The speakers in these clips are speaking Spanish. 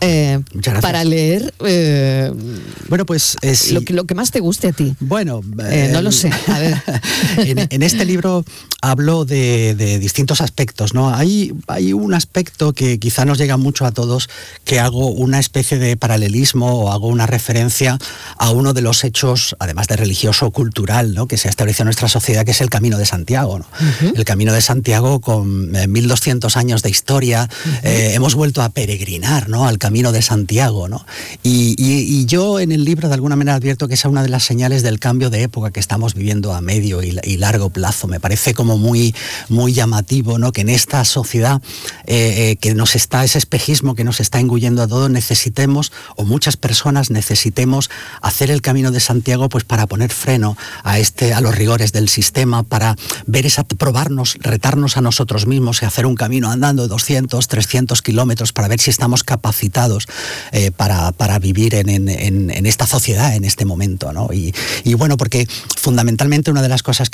para leer bueno, pues sí. lo que más te guste a ti. Bueno, no lo sé. A ver. en este libro hablo de distintos aspectos, ¿no? Hay un aspecto que quizá nos llega mucho a todos, que hago una especie de paralelismo o hago una referencia a uno de los hechos, además de religioso o cultural, ¿no?, que se ha establecido en nuestra sociedad, que es el Camino de Santiago, ¿no? Uh-huh. El Camino de Santiago, con 1200 años de historia, hemos vuelto a peregrinar, ¿no?, al Camino de Santiago, ¿no? Y yo en el libro de alguna manera advierto que esa es una de las señales del cambio de época que estamos viviendo a medio y largo plazo. Me parece como muy llamativo, ¿no?, que en esta sociedad que nos está, ese espejismo que nos está engullendo a todos, necesitemos, o muchas personas necesitemos, hacer el Camino de Santiago, pues para poner freno a los rigores del sistema, para ver probarnos, retarnos a nosotros mismos y hacer un camino andando 200, 300 kilómetros para ver si estamos capacitados para vivir en esta sociedad, en este momento, ¿no? Y bueno, porque fundamentalmente una de las cosas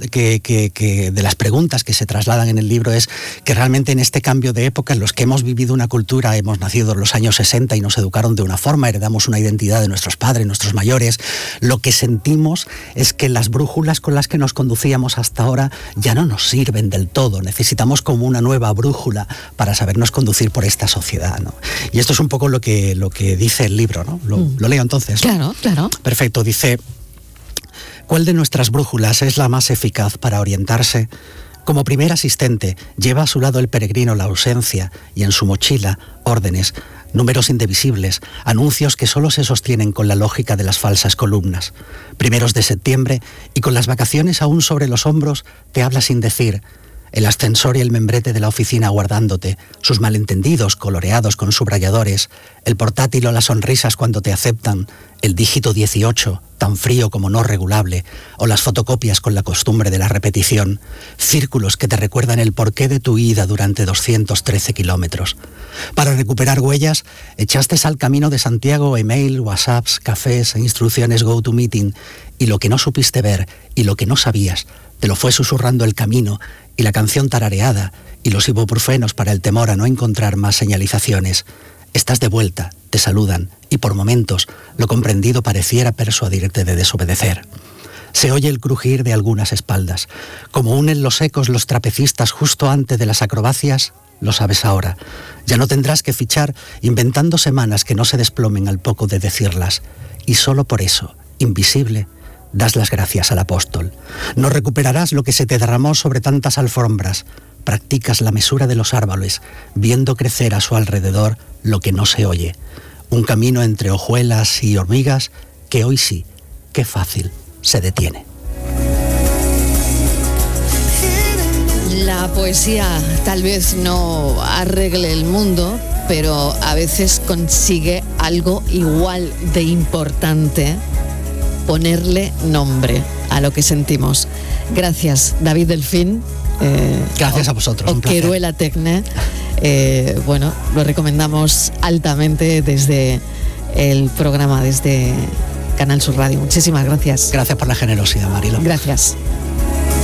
de las preguntas que se trasladan en el libro es que realmente en este cambio de época, en los que hemos vivido una cultura, hemos nacido en los años 60 y nos educaron de una forma, heredamos una identidad de nuestros padres, nuestros mayores, lo que sentimos es que las brújulas con las que nos conducíamos hasta ahora ya no nos sirven del todo. Necesitamos como una nueva brújula para sabernos conducir por esta sociedad, ¿no? Y esto es un poco lo que dice el libro, ¿no? Lo leo entonces, ¿no? Claro, claro. Perfecto, dice: ¿cuál de nuestras brújulas es la más eficaz para orientarse? Como primer asistente, lleva a su lado el peregrino la ausencia y en su mochila órdenes, números indivisibles, anuncios que solo se sostienen con la lógica de las falsas columnas. Primeros de septiembre y con las vacaciones aún sobre los hombros, te habla sin decir. El ascensor y el membrete de la oficina aguardándote, sus malentendidos coloreados con subrayadores, el portátil o las sonrisas cuando te aceptan, el dígito 18, tan frío como no regulable, o las fotocopias con la costumbre de la repetición, círculos que te recuerdan el porqué de tu ida durante 213 kilómetros. Para recuperar huellas, echaste al Camino de Santiago email, whatsapps, cafés e instrucciones GoToMeeting, y lo que no supiste ver y lo que no sabías, te lo fue susurrando el camino y la canción tarareada y los ibuprofenos para el temor a no encontrar más señalizaciones. Estás de vuelta, te saludan y por momentos lo comprendido pareciera persuadirte de desobedecer. Se oye el crujir de algunas espaldas. Como unen los ecos los trapecistas justo antes de las acrobacias, lo sabes ahora. Ya no tendrás que fichar inventando semanas que no se desplomen al poco de decirlas. Y solo por eso, invisible, das las gracias al apóstol. No recuperarás lo que se te derramó sobre tantas alfombras. Practicas la mesura de los árboles, viendo crecer a su alrededor lo que no se oye. Un camino entre hojuelas y hormigas que hoy sí, qué fácil, se detiene. La poesía tal vez no arregle el mundo, pero a veces consigue algo igual de importante: ponerle nombre a lo que sentimos. Gracias, David Delfín. Gracias a vosotros. O Queruela Tecne. Bueno, lo recomendamos altamente desde el programa, desde Canal Sur Radio. Muchísimas gracias. Gracias por la generosidad, Marilo. Gracias.